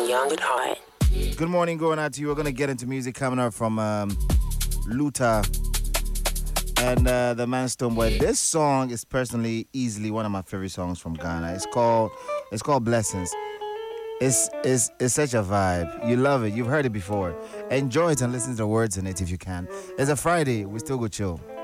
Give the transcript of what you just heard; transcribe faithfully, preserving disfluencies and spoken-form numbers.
Young at Heart. Good morning, going out to you. We're going to get into music coming up from um, Luta and uh, the Man Stonebwoy. This song is personally easily one of my favorite songs from Ghana. It's called it's called Blessings. It's, it's, it's such a vibe. You love it. You've heard it before. Enjoy it and listen to the words in it if you can. It's a Friday. We still go chill.